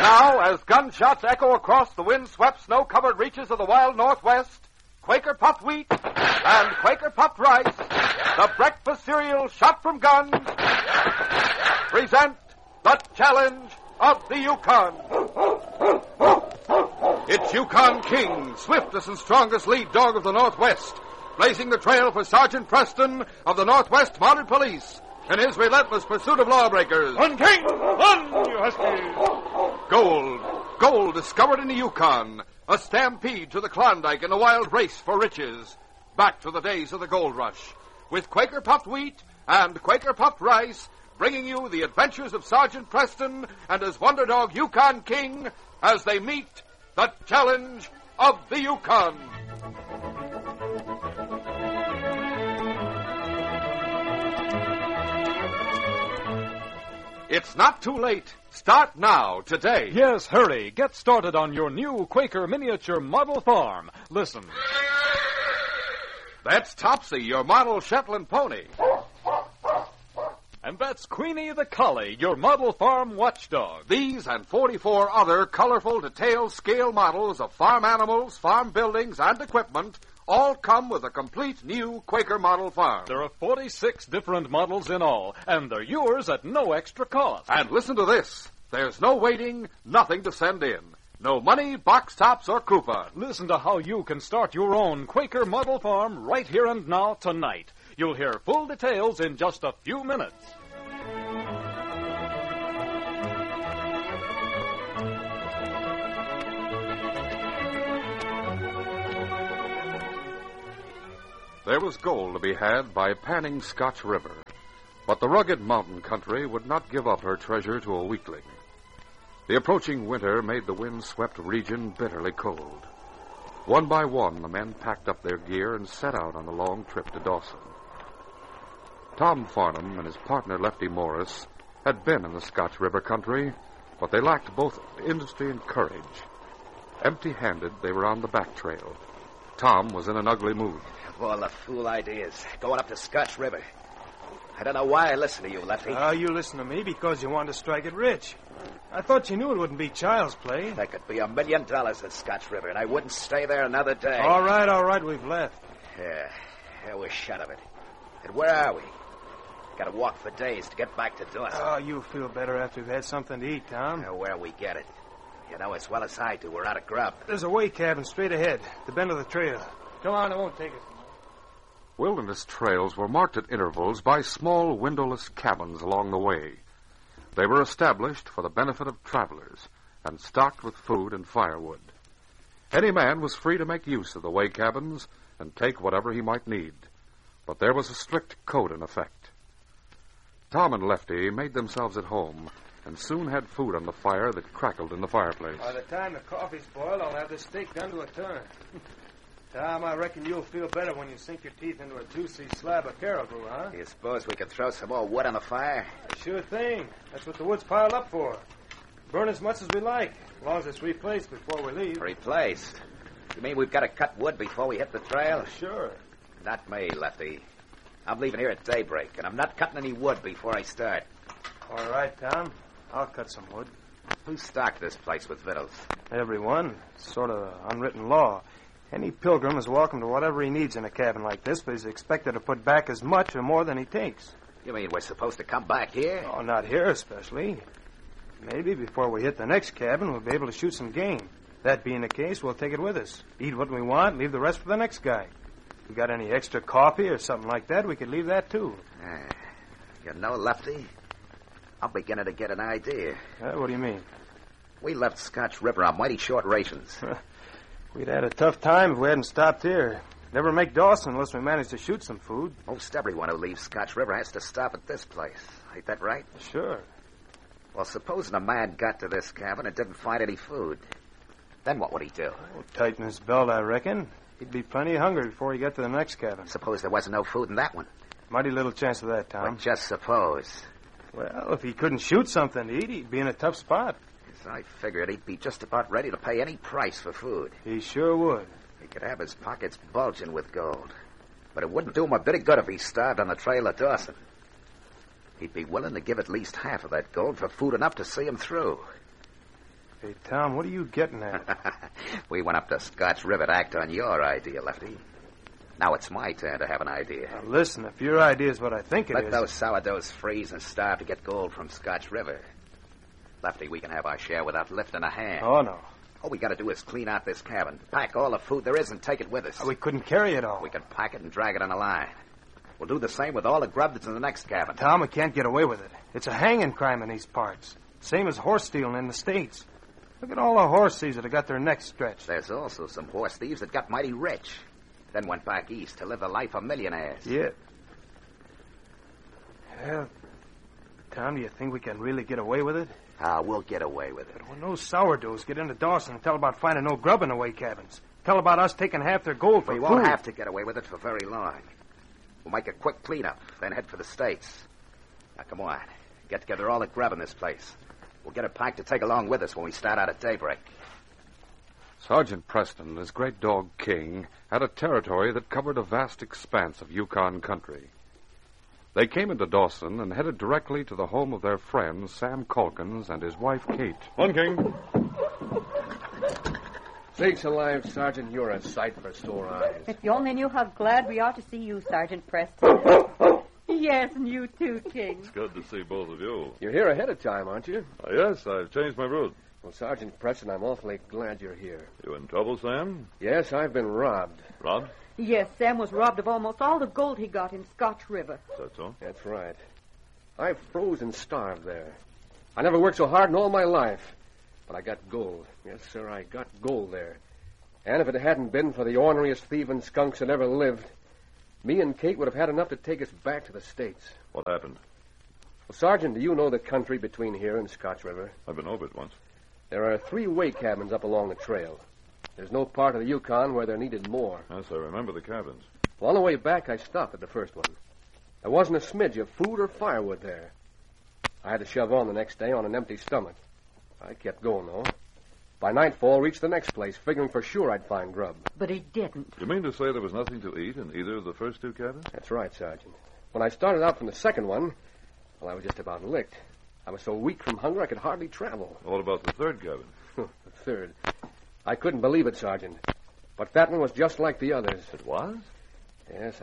Now, as gunshots echo across the wind-swept, snow-covered reaches of the wild Northwest, Quaker puffed wheat and Quaker puffed rice, the breakfast cereal shot from guns, present the challenge of the Yukon. It's Yukon King, swiftest and strongest lead dog of the Northwest, blazing the trail for Sergeant Preston of the Northwest Mounted Police in his relentless pursuit of lawbreakers. On, King! On, you huskies! Gold discovered in the Yukon, a stampede to the Klondike in a wild race for riches. Back to the days of the gold rush, with Quaker puffed wheat and Quaker puffed rice, bringing you the adventures of Sergeant Preston and his wonder dog Yukon King as they meet the challenge of the Yukon. It's not too late. Start now, today. Yes, hurry. Get started on your new Quaker miniature model farm. Listen. That's Topsy, your model Shetland pony. And that's Queenie the collie, your model farm watchdog. These and 44 other colorful detailed scale models of farm animals, farm buildings, and equipment all come with a complete new Quaker model farm. There are 46 different models in all, and they're yours at no extra cost. And listen to this. There's no waiting, nothing to send in. No money, box tops, or coupon. Listen to how you can start your own Quaker model farm right here and now tonight. You'll hear full details in just a few minutes. There was gold to be had by panning Scotch River, but the rugged mountain country would not give up her treasure to a weakling. The approaching winter made the wind-swept region bitterly cold. One by one, the men packed up their gear and set out on the long trip to Dawson. Tom Farnham and his partner Lefty Morris had been in the Scotch River country, but they lacked both industry and courage. Empty-handed, they were on the back trail. Tom was in an ugly mood. Of all the fool ideas, going up to Scotch River. I don't know why I listened to you, Lefty. You listen to me because you wanted to strike it rich. I thought you knew it wouldn't be child's play. There could be $1 million at Scotch River, and I wouldn't stay there another day. All right, we've left. Yeah, we're shut of it. And where are we? Got to walk for days to get back to Dawson. Oh, you'll feel better after you've had something to eat, Tom. Where we get it. You know as well as I do, we're out of grub. There's a way cabin straight ahead, the bend of the trail. Come on, I won't take it. Wilderness trails were marked at intervals by small windowless cabins along the way. They were established for the benefit of travelers and stocked with food and firewood. Any man was free to make use of the way cabins and take whatever he might need, but there was a strict code in effect. Tom and Lefty made themselves at home and soon had food on the fire that crackled in the fireplace. By the time the coffee's boiled, I'll have this steak done to a turn. Tom, I reckon you'll feel better when you sink your teeth into a juicy slab of caribou, huh? Do you suppose we could throw some more wood on the fire? Sure thing. That's what the wood's piled up for. Burn as much as we like, as long as it's replaced before we leave. Replaced? You mean we've got to cut wood before we hit the trail? Sure. Not me, Lefty. I'm leaving here at daybreak, and I'm not cutting any wood before I start. All right, Tom. I'll cut some wood. Who stocked this place with victuals? Everyone. It's sort of unwritten law. Any pilgrim is welcome to whatever he needs in a cabin like this, but he's expected to put back as much or more than he takes. You mean we're supposed to come back here? Oh, not here especially. Maybe before we hit the next cabin, we'll be able to shoot some game. That being the case, we'll take it with us. Eat what we want, leave the rest for the next guy. If we got any extra coffee or something like that, we could leave that too. You know, Lefty, I'm beginning to get an idea. What do you mean? We left Scotch River on mighty short rations. We'd had a tough time if we hadn't stopped here. Never make Dawson unless we manage to shoot some food. Most everyone who leaves Scotch River has to stop at this place. Ain't that right? Sure. Well, supposing a man got to this cabin and didn't find any food, then what would he do? Tighten his belt, I reckon. He'd be plenty hungry before he got to the next cabin. Suppose there wasn't no food in that one. Mighty little chance of that, Tom. But just suppose. Well, if he couldn't shoot something to eat, he'd be in a tough spot. I figured he'd be just about ready to pay any price for food. He sure would. He could have his pockets bulging with gold. But it wouldn't do him a bit of good if he starved on the trail of Dawson. He'd be willing to give at least half of that gold for food enough to see him through. Hey, Tom, what are you getting at? We went up to Scotch River to act on your idea, Lefty. Now it's my turn to have an idea. Now, listen, if your idea is what I think it is... Let those sourdoughs freeze and starve to get gold from Scotch River. Lefty, we can have our share without lifting a hand. Oh, no. All we got to do is clean out this cabin, pack all the food there is, and take it with us. We couldn't carry it all. We can pack it and drag it on a line. We'll do the same with all the grub that's in the next cabin. Tom, we can't get away with it. It's a hanging crime in these parts. Same as horse stealing in the States. Look at all the horse thieves that have got their necks stretched. There's also some horse thieves that got mighty rich, then went back east to live the life of millionaires. Yeah. Well, Tom, do you think we can really get away with it? We'll get away with it. But when those sourdoughs get into Dawson and tell about finding no grub in away cabins, tell about us taking half their gold for We food. won't have to get away with it for very long. We'll make a quick cleanup, then head for the States. Now, come on. Get together all the grub in this place. We'll get it packed to take along with us when we start out at daybreak. Sergeant Preston and his great dog, King, had a territory that covered a vast expanse of Yukon country. They came into Dawson and headed directly to the home of their friend, Sam Calkins, and his wife, Kate. One, King. Sakes alive, Sergeant, you're a sight for sore eyes. If you only knew how glad we are to see you, Sergeant Preston. Yes, and you too, King. It's good to see both of you. You're here ahead of time, aren't you? Yes, I've changed my route. Well, Sergeant Preston, I'm awfully glad you're here. You in trouble, Sam? Yes, I've been robbed. Robbed? Yes, Sam was robbed of almost all the gold he got in Scotch River. Is that so? That's right. I froze and starved there. I never worked so hard in all my life. But I got gold. Yes, sir, I got gold there. And if it hadn't been for the orneriest thieving skunks that ever lived, me and Kate would have had enough to take us back to the States. What happened? Well, Sergeant, do you know the country between here and Scotch River? I've been over it once. There are 3 way cabins up along the trail. There's no part of the Yukon where they're needed more. Yes, I remember the cabins. Well, on the way back, I stopped at the first one. There wasn't a smidge of food or firewood there. I had to shove on the next day on an empty stomach. I kept going, though. By nightfall, reached the next place, figuring for sure I'd find grub. But he didn't. You mean to say there was nothing to eat in either of the first 2 cabins? That's right, Sergeant. When I started out from the second one, well, I was just about licked. I was so weak from hunger I could hardly travel. What about the third cabin? The third. I couldn't believe it, Sergeant. But that one was just like the others. It was? Yes,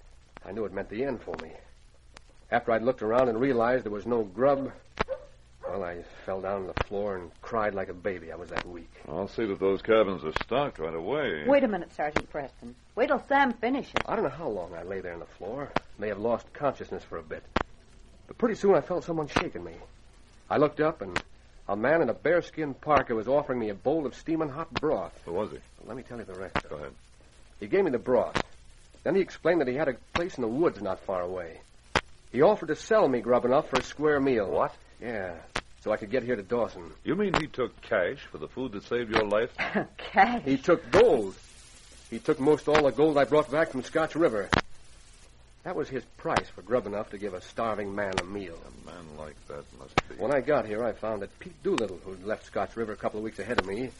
I knew it meant the end for me. After I'd looked around and realized there was no grub, well, I fell down on the floor and cried like a baby. I was that weak. I'll see that those cabins are stocked right away. Wait a minute, Sergeant Preston. Wait till Sam finishes. I don't know how long I lay there on the floor. May have lost consciousness for a bit. But pretty soon I felt someone shaking me. I looked up, and a man in a bearskin parka was offering me a bowl of steaming hot broth. Who was he? Well, let me tell you the rest. Go ahead. He gave me the broth. Then he explained that he had a place in the woods not far away. He offered to sell me grub enough for a square meal. What? Yeah, so I could get here to Dawson. You mean he took cash for the food that saved your life? Cash. He took gold. He took most all the gold I brought back from Scotch River. That was his price for grub enough to give a starving man a meal. A man like that must be... When I got here, I found that Pete Doolittle, who'd left Scotch River a couple of weeks ahead of me,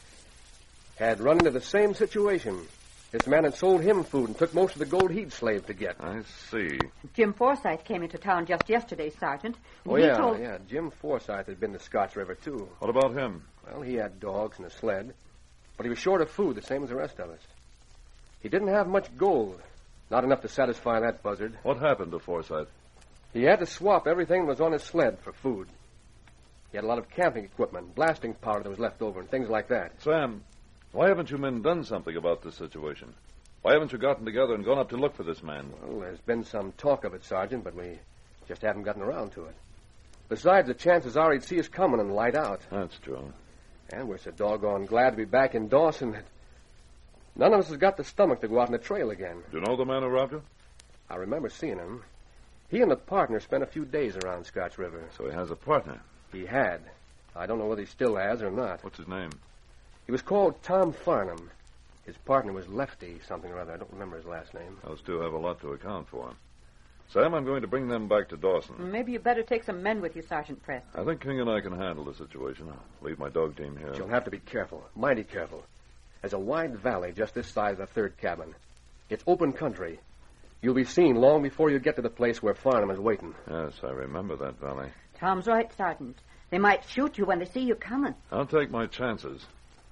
had run into the same situation. This man had sold him food and took most of the gold he'd slaved to get. I see. Jim Forsyth came into town just yesterday, Sergeant. Oh, He yeah, told... yeah. Jim Forsyth had been to Scotch River, too. What about him? Well, he had dogs and a sled, but he was short of food, the same as the rest of us. He didn't have much gold, not enough to satisfy that buzzard. What happened to Forsyth? He had to swap everything that was on his sled for food. He had a lot of camping equipment, blasting powder that was left over, and things like that. Sam, why haven't you men done something about this situation? Why haven't you gotten together and gone up to look for this man? Well, there's been some talk of it, Sergeant, but we just haven't gotten around to it. Besides, the chances are he'd see us coming and light out. That's true. And we're so doggone glad to be back in Dawson that none of us has got the stomach to go out on the trail again. Do you know the man who robbed you? I remember seeing him. He and the partner spent a few days around Scotch River. So he has a partner. He had. I don't know whether he still has or not. What's his name? He was called Tom Farnham. His partner was Lefty something or other. I don't remember his last name. Those two have a lot to account for. Sam, I'm going to bring them back to Dawson. Maybe you better take some men with you, Sergeant Preston. I think King and I can handle the situation. I'll leave my dog team here. You'll have to be careful, mighty careful. There's a wide valley just this side of the third cabin. It's open country. You'll be seen long before you get to the place where Farnham is waiting. Yes, I remember that valley. Tom's right, Sergeant. They might shoot you when they see you coming. I'll take my chances.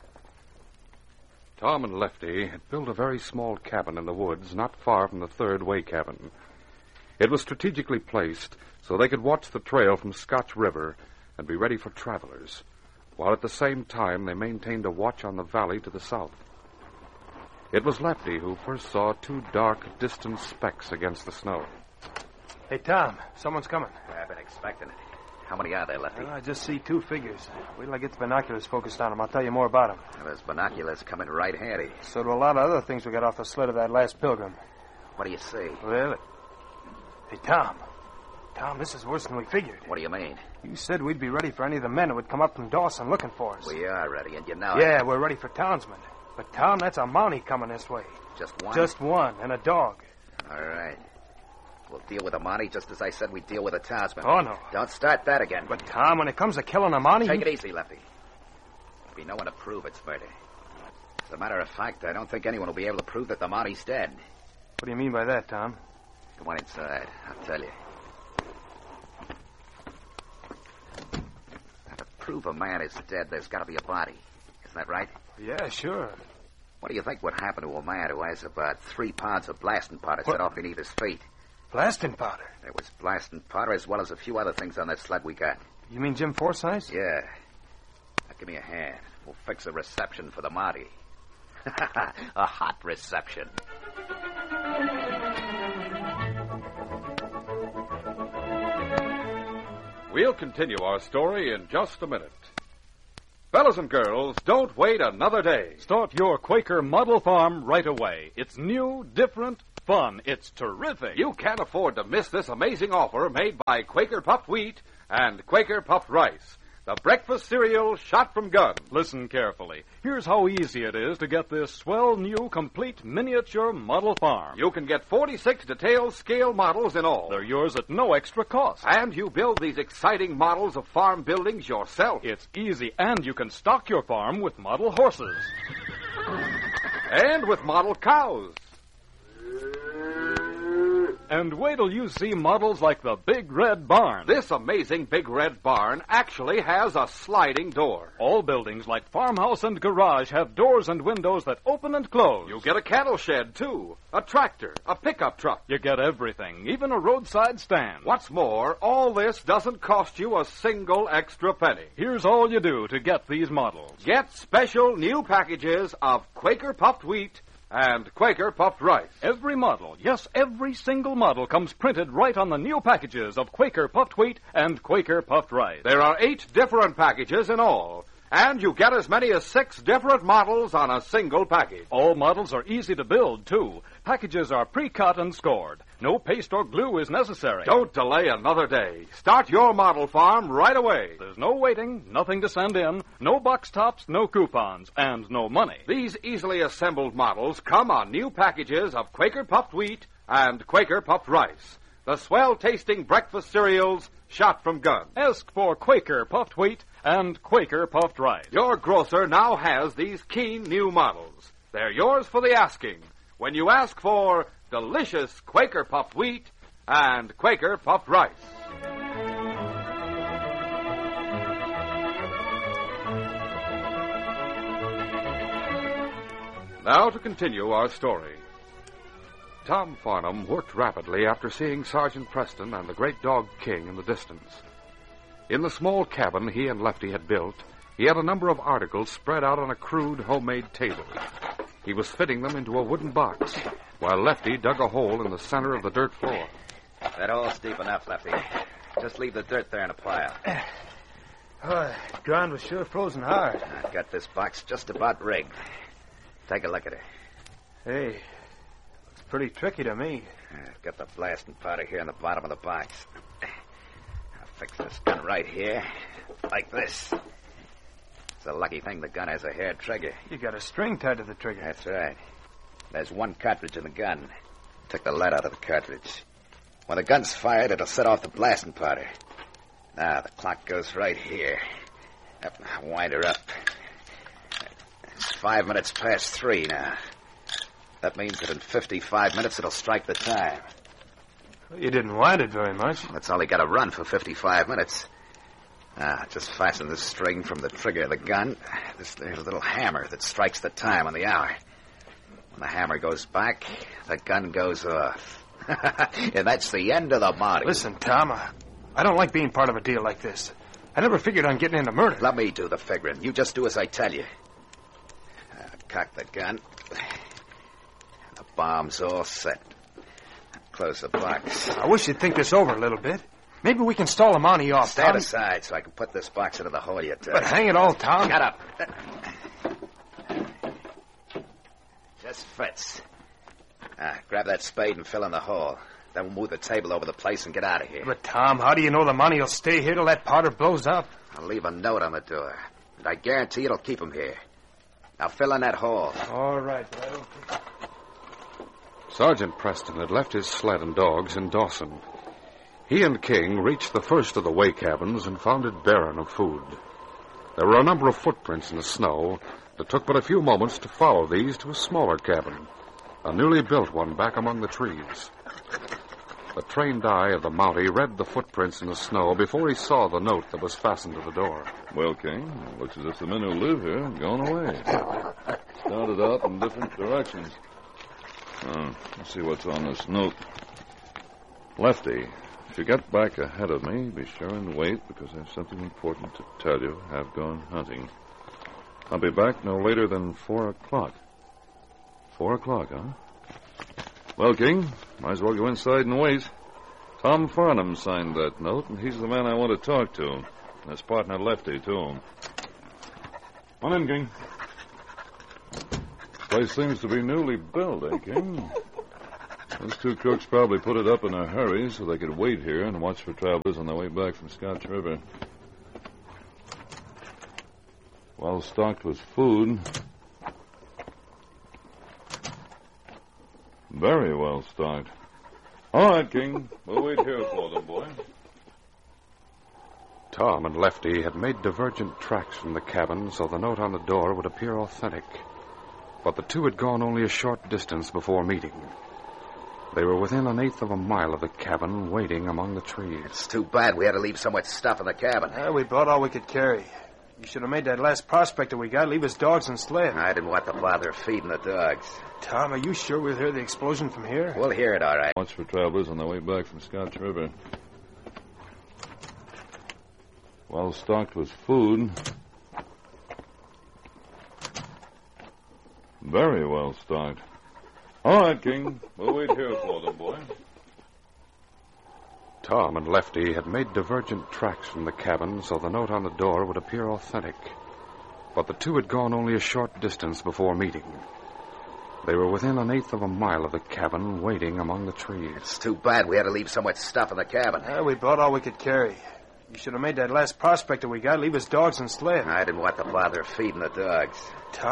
Tom and Lefty had built a very small cabin in the woods not far from the third way cabin. It was strategically placed so they could watch the trail from Scotch River and be ready for travelers, while at the same time they maintained a watch on the valley to the south. It was Lefty who first saw two dark, distant specks against the snow. Hey, Tom, someone's coming. I've been expecting it. How many are there, Lefty? Well, I just see two figures. Wait till I get the binoculars focused on them. I'll tell you more about them. Well, those binoculars come in right handy. So do a lot of other things we got off the sled of that last pilgrim. What do you see? Well, hey, Tom. Tom, this is worse than we figured. What do you mean? You said we'd be ready for any of the men who would come up from Dawson looking for us. We are ready, and you know Yeah, we're ready for townsmen. But, Tom, that's a Mountie coming this way. Just one? Just one, and a dog. All right. We'll deal with a Mountie just as I said we'd deal with a townsman. Oh, no. Don't start that again. But, Tom, when it comes to killing a Mountie... Take it easy, Lefty. There'll be no one to prove it's murder. As a matter of fact, I don't think anyone will be able to prove that the Mountie's dead. What do you mean by that, Tom? Come on inside. I'll tell you. Now, to prove a man is dead, there's got to be a body. Isn't that right? Yeah, sure. What do you think would happen to a man who has about 3 pounds of blasting powder set off beneath his feet? Blasting powder? There was blasting powder as well as a few other things on that sled we got. You mean Jim Forsyth? Yeah. Now, give me a hand. We'll fix a reception for the Mountie. A hot reception. We'll continue our story in just a minute. Fellas and girls, don't wait another day. Start your Quaker Model Farm right away. It's new, different, fun. It's terrific. You can't afford to miss this amazing offer made by Quaker Puffed Wheat and Quaker Puffed Rice, the breakfast cereal shot from guns. Listen carefully. Here's how easy it is to get this swell new complete miniature model farm. You can get 46 detailed scale models in all. They're yours at no extra cost. And you build these exciting models of farm buildings yourself. It's easy, and you can stock your farm with model horses. And with model cows. And wait till you see models like the Big Red Barn. This amazing Big Red Barn actually has a sliding door. All buildings like farmhouse and garage have doors and windows that open and close. You get a cattle shed, too, a tractor, a pickup truck. You get everything, even a roadside stand. What's more, all this doesn't cost you a single extra penny. Here's all you do to get these models. Get special new packages of Quaker Puffed Wheat and Quaker Puffed Rice. Every model, yes, every single model comes printed right on the new packages of Quaker Puffed Wheat and Quaker Puffed Rice. There are 8 different packages in all, and you get as many as 6 different models on a single package. All models are easy to build, too. Packages are pre-cut and scored. No paste or glue is necessary. Don't delay another day. Start your model farm right away. There's no waiting, nothing to send in, no box tops, no coupons, and no money. These easily assembled models come on new packages of Quaker Puffed Wheat and Quaker Puffed Rice, the swell-tasting breakfast cereals shot from guns. Ask for Quaker Puffed Wheat and Quaker Puffed Rice. Your grocer now has these keen new models. They're yours for the asking when you ask for delicious Quaker Puffed Wheat and Quaker Puffed Rice. Now to continue our story. Tom Farnham worked rapidly after seeing Sergeant Preston and the great dog King in the distance. In the small cabin he and Lefty had built, he had a number of articles spread out on a crude homemade table. He was fitting them into a wooden box, while Lefty dug a hole in the center of the dirt floor. That hole's deep enough, Lefty. Just leave the dirt there in a pile. Oh, the ground was sure frozen hard. I've got this box just about rigged. Take a look at it. Hey, looks pretty tricky to me. I've got the blasting powder here in the bottom of the box. I'll fix this gun right here, like this. It's a lucky thing the gun has a hair trigger. You got a string tied to the trigger. That's right. There's one cartridge in the gun. Took the lead out of the cartridge. When the gun's fired, it'll set off the blasting powder. Now, the clock goes right here. Wind her up. It's 5 minutes past 3 now. That means that in 55 minutes it'll strike the time. You didn't wind it very much. That's all he got to run for 55 minutes. Just fasten this string from the trigger of the gun. There's a little hammer that strikes the time on the hour. When the hammer goes back, the gun goes off. And that's the end of the body. Listen, Tom, I don't like being part of a deal like this. I never figured on getting into murder. Let me do the figuring. You just do as I tell you. Cock the gun. The bomb's all set. Close the box. I wish you'd think this over a little bit. Maybe we can stall the Monty off, Stand Tom. aside so I can put this box into the hole you dug. But hang it all, Tom. Shut up. Just fits. Grab that spade and fill in the hole. Then we'll move the table over the place and get out of here. But, Tom, how do you know the Monty will stay here till that powder blows up? I'll leave a note on the door. And I guarantee it'll keep him here. Now fill in that hole. All right, but I don't think... Sergeant Preston had left his sled and dogs in Dawson. He and King reached the first of the way cabins and found it barren of food. There were a number of footprints in the snow. It took but a few moments to follow these to a smaller cabin, a newly built one back among the trees. The trained eye of the Mountie read the footprints in the snow before he saw the note that was fastened to the door. Well, King, looks as if the men who live here have gone away. Started out in different directions. Let's see what's on this note. Lefty, if you get back ahead of me, be sure and wait, because I have something important to tell you. I've gone hunting. I'll be back no later than 4 o'clock. 4 o'clock, huh? Well, King, might as well go inside and wait. Tom Farnham signed that note, and he's the man I want to talk to. And his partner, Lefty, too. Come in, King. Place seems to be newly built, eh, King? Those two crooks probably put it up in a hurry so they could wait here and watch for travelers on their way back from Scotch River. Well stocked with food. Very well stocked. All right, King. We'll wait here for them, boy. Tom and Lefty had made divergent tracks from the cabin so the note on the door would appear authentic. But the two had gone only a short distance before meeting. They were within 1/8 of a mile of the cabin, waiting among the trees. It's too bad we had to leave so much stuff in the cabin. We brought all we could carry. You should have made that last prospector we got leave his dogs and sled. I didn't want the bother of feeding the dogs. Tom, are you sure we'll hear the explosion from here? We'll hear it, all right. Watch for travelers on their way back from Scotch River. Well stocked with food. Very well stocked. All right, King. We'll wait here for them, boy. Tom and Lefty had made divergent tracks from the cabin so the note on the door would appear authentic. But the two had gone only a short distance before meeting. They were within 1/8 of a mile of the cabin, waiting among the trees. It's too bad we had to leave so much stuff in the cabin. We brought all we could carry. You should have made that last prospector we got leave his dogs and sled. I didn't want the bother of feeding the dogs. Tom,